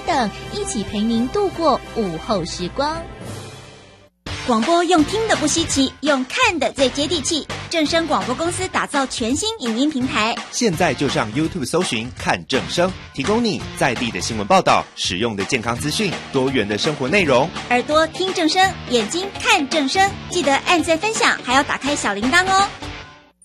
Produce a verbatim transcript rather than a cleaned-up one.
等，一起陪您度过午后时光。 广播用听的不稀奇，用看的最接地气。正声广播公司打造全新影音平台， 现在就上 YouTube 搜寻看正声，提供你在地的新闻报道、实用的健康资讯、多元的生活内容。 耳朵听正声，眼睛看正声，记得按赞分享，还要打开小铃铛哦。